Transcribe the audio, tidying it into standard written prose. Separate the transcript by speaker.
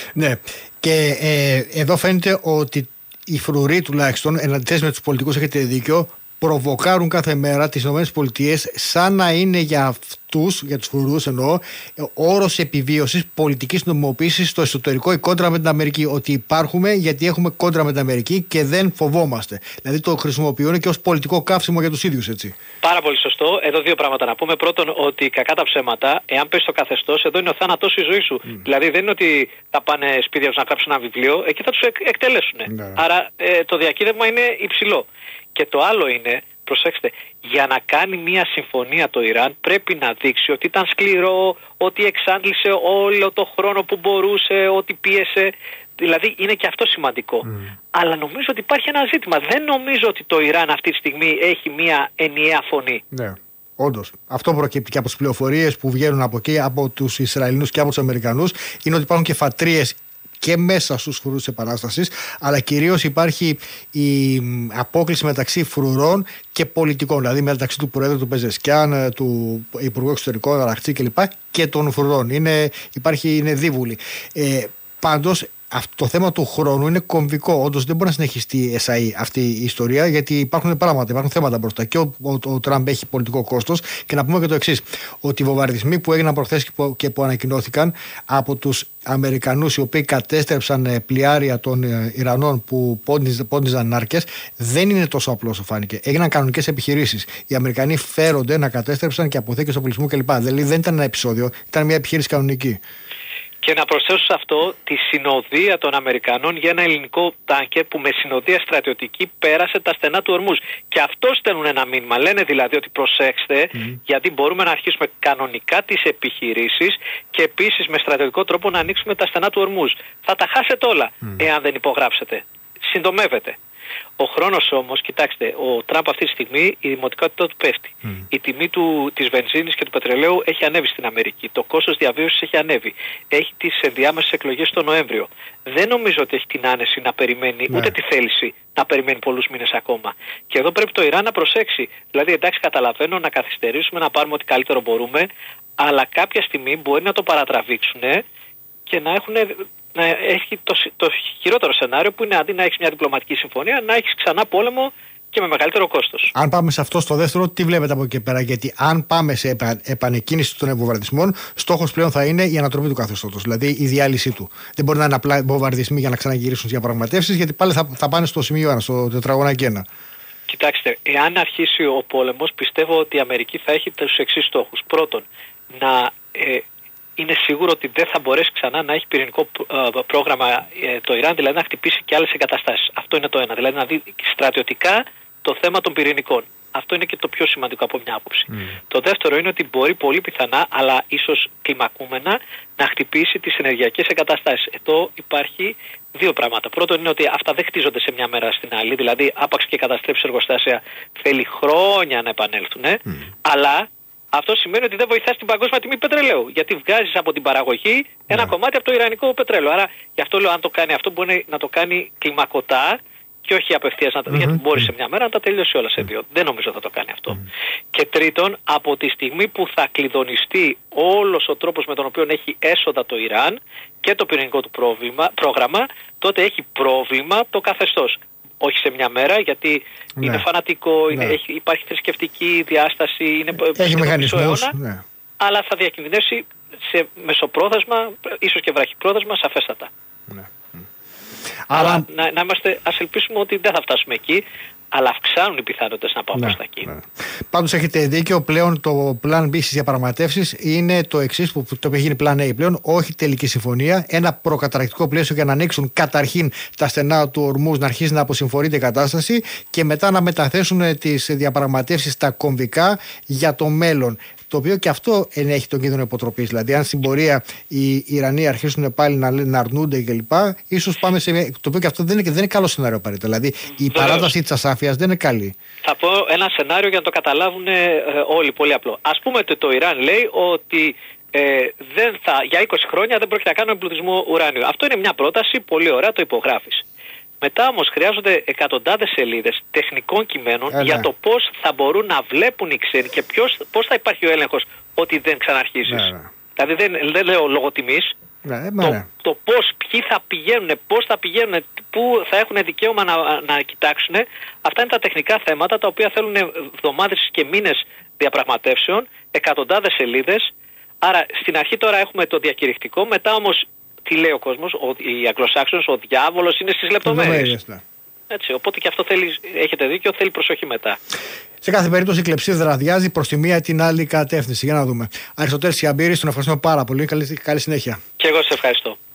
Speaker 1: Ναι. Και εδώ φαίνεται ότι οι φρουροί τουλάχιστον, εν αντιθέσει με τους πολιτικούς, έχετε δίκιο, προβοκάρουν κάθε μέρα τις ΗΠΑ σαν να είναι για αυτούς, για τους φρουρούς εννοώ, όρος επιβίωσης πολιτικής νομιμοποίησης στο εσωτερικό η κόντρα με την Αμερική. Ότι υπάρχουμε γιατί έχουμε κόντρα με την Αμερική και δεν φοβόμαστε. Δηλαδή το χρησιμοποιούν και ως πολιτικό καύσιμο για τους ίδιους, έτσι.
Speaker 2: Πάρα πολύ σωστό. Εδώ δύο πράγματα να πούμε. Πρώτον, ότι κακά τα ψέματα, εάν πέσει το καθεστώς, εδώ είναι ο θάνατος η ζωή σου. Δηλαδή δεν είναι ότι θα πάνε σπίτια τους να γράψουν ένα βιβλίο, εκεί θα τους εκτελέσουν. Άρα το διακύβευμα είναι υψηλό. Και το άλλο είναι, προσέξτε, για να κάνει μια συμφωνία το Ιράν πρέπει να δείξει ότι ήταν σκληρό, ότι εξάντλησε όλο το χρόνο που μπορούσε, ότι πίεσε. Δηλαδή είναι και αυτό σημαντικό. Αλλά νομίζω ότι υπάρχει ένα ζήτημα. Δεν νομίζω ότι το Ιράν αυτή τη στιγμή έχει μια ενιαία φωνή.
Speaker 1: Ναι. Όντως, αυτό προκύπτει και από τις πληροφορίες που βγαίνουν από εκεί, από τους Ισραηλινούς και από τους Αμερικανούς, είναι ότι υπάρχουν και φατρίες και μέσα στους φρουρούς της Επανάστασης, αλλά κυρίως υπάρχει η απόκλιση μεταξύ φρουρών και πολιτικών, δηλαδή μεταξύ του Προέδρου του Πεζεσκιάν, του Υπουργού Εξωτερικών Αραχτσί κλπ. Και των φρουρών. Είναι δίβουλοι. Πάντως, το θέμα του χρόνου είναι κομβικό. Όντως δεν μπορεί να συνεχιστεί αυτή η ιστορία, γιατί υπάρχουν πράγματα, υπάρχουν θέματα μπροστά. Και ο Τραμπ έχει πολιτικό κόστος. Και να πούμε και το εξής: ότι οι βομβαρδισμοί που έγιναν προχθές και που ανακοινώθηκαν από τους Αμερικανούς, οι οποίοι κατέστρεψαν πλοιάρια των Ιρανών που πόντιζαν νάρκες, δεν είναι τόσο απλό όσο φάνηκε. Έγιναν κανονικές επιχειρήσεις. Οι Αμερικανοί φέρονται να κατέστρεψαν και αποθήκες οπλισμού κλπ. Δηλαδή δεν ήταν ένα επεισόδιο, ήταν μια επιχείρηση κανονική.
Speaker 2: Και να προσθέσω σε αυτό τη συνοδεία των Αμερικανών για ένα ελληνικό τάνκερ που με συνοδεία στρατιωτική πέρασε τα στενά του Ορμούζ. Και αυτό στέλνουν ένα μήνυμα. Λένε δηλαδή ότι προσέξτε, γιατί μπορούμε να αρχίσουμε κανονικά τις επιχειρήσεις και επίσης με στρατιωτικό τρόπο να ανοίξουμε τα στενά του Ορμούζ. Θα τα χάσετε όλα εάν δεν υπογράψετε. Συντομεύεται. Ο χρόνος όμως, κοιτάξτε, ο Τραμπ αυτή τη στιγμή η δημοτικότητά του πέφτει. Η τιμή της βενζίνης και του πετρελαίου έχει ανέβει στην Αμερική. Το κόστος διαβίωσης έχει ανέβει. Έχει τις ενδιάμεσες εκλογές τον Νοέμβριο. Δεν νομίζω ότι έχει την άνεση να περιμένει, ούτε τη θέληση να περιμένει πολλούς μήνες ακόμα. Και εδώ πρέπει το Ιράν να προσέξει. Δηλαδή, εντάξει, καταλαβαίνω να καθυστερήσουμε, να πάρουμε ό,τι καλύτερο μπορούμε, αλλά κάποια στιγμή μπορεί να το παρατραβήξουν και να έχει το χειρότερο σενάριο που είναι αντί να έχεις μια διπλωματική συμφωνία, να έχεις ξανά πόλεμο και με μεγαλύτερο κόστος. Αν πάμε σε αυτό στο δεύτερο, τι βλέπετε από εκεί πέρα? Γιατί αν πάμε σε επανεκκίνηση των βομβαρδισμών, στόχος πλέον θα είναι η ανατροπή του καθεστώτος, δηλαδή η διάλυσή του. Δεν μπορεί να είναι απλά βομβαρδισμοί για να ξαναγυρίσουν στις διαπραγματεύσεις, γιατί πάλι θα πάνε στο σημείο 1, στο τετραγωνάκι 1. Κοιτάξτε, εάν αρχίσει ο πόλεμος, πιστεύω ότι η Αμερική θα έχει τους εξής στόχους. Πρώτον, να είναι σίγουρο ότι δεν θα μπορέσει ξανά να έχει πυρηνικό πρόγραμμα το Ιράν, δηλαδή να χτυπήσει και άλλες εγκαταστάσεις. Αυτό είναι το ένα. Δηλαδή να δει στρατιωτικά το θέμα των πυρηνικών. Αυτό είναι και το πιο σημαντικό από μια άποψη. Το δεύτερο είναι ότι μπορεί πολύ πιθανά, αλλά ίσως κλιμακούμενα, να χτυπήσει τις ενεργειακές εγκαταστάσεις. Εδώ υπάρχει δύο πράγματα. Πρώτον είναι ότι αυτά δεν χτίζονται σε μια μέρα στην άλλη. Δηλαδή, άπαξ και καταστρέψει εργοστάσια θέλει χρόνια να επανέλθουν. Αλλά αυτό σημαίνει ότι δεν βοηθάς την παγκόσμια τιμή πετρελαίου. Γιατί βγάζεις από την παραγωγή ένα κομμάτι από το ιρανικό πετρέλαιο. Άρα γι' αυτό λέω, αν το κάνει αυτό, μπορεί να το κάνει κλιμακωτά και όχι απευθείας. Γιατί μπορεί σε μια μέρα να τα τελειώσει όλα σε δύο. Δεν νομίζω θα το κάνει αυτό. Και τρίτον, από τη στιγμή που θα κλειδονιστεί όλος ο τρόπος με τον οποίο έχει έσοδα το Ιράν και το πυρηνικό του πρόγραμμα, τότε έχει πρόβλημα το καθεστώς. Όχι σε μια μέρα, γιατί είναι φανατικό, υπάρχει θρησκευτική διάσταση, είναι
Speaker 1: έχει μηχανισμούς,
Speaker 2: αλλά θα διακινδυνεύσει σε μεσοπρόθεσμα, ίσως και βραχυπρόθεσμα, σαφέστατα. Αλλά ας ελπίσουμε ότι δεν θα φτάσουμε εκεί, αλλά αυξάνουν οι πιθανότητες να πάμε προς τα εκεί.
Speaker 1: Πάντως έχετε δίκιο, πλέον το Plan B στις διαπραγματεύσεις είναι το εξής, που το έχει γίνει Plan A πλέον, όχι τελική συμφωνία, ένα προκαταρκτικό πλαίσιο για να ανοίξουν καταρχήν τα στενά του Ορμούζ, να αρχίσει να αποσυμφορείται η κατάσταση και μετά να μεταθέσουν τις διαπραγματεύσεις στα κομβικά για το μέλλον. Το οποίο και αυτό ενέχει τον κίνδυνο υποτροπής. Δηλαδή, αν στην πορεία οι Ιρανοί αρχίσουν πάλι να αρνούνται κλπ., ίσως πάμε σε. Το οποίο και αυτό δεν είναι καλό σενάριο απαραίτητα. Δηλαδή, η παράταση της ασάφειας δεν είναι καλή.
Speaker 2: Θα πω ένα σενάριο για να το καταλάβουν όλοι πολύ απλό. Ας πούμε ότι το Ιράν λέει ότι για 20 χρόνια δεν πρόκειται να κάνουμε εμπλουτισμό ουράνιου. Αυτό είναι μια πρόταση, πολύ ωραία, το υπογράφεις. Μετά όμως χρειάζονται εκατοντάδες σελίδες τεχνικών κειμένων για το πώς θα μπορούν να βλέπουν οι ξένοι και πώς θα υπάρχει ο έλεγχος ότι δεν ξαναρχίσεις. Δηλαδή δεν λέω λόγω τιμής. Το πώς, ποιοι θα πηγαίνουν, πώς θα πηγαίνουν, πού θα έχουν δικαίωμα να κοιτάξουν. Αυτά είναι τα τεχνικά θέματα τα οποία θέλουν εβδομάδες και μήνες διαπραγματεύσεων, εκατοντάδες σελίδες. Άρα στην αρχή τώρα έχουμε το διακηρυκτικό, μετά όμως τι λέει ο κόσμος, οι Αγγλοσάξονες, ο διάβολος είναι στις λεπτομέρειες. Έτσι, οπότε και αυτό έχετε δίκιο, θέλει προσοχή μετά.
Speaker 1: Σε κάθε περίπτωση η κλεψίδρα αδειάζει προς τη μία ή την άλλη κατεύθυνση. Για να δούμε. Αριστοτέλης Σιαμπύρης, τον ευχαριστούμε πάρα πολύ. Καλή συνέχεια.
Speaker 2: Και εγώ σε ευχαριστώ.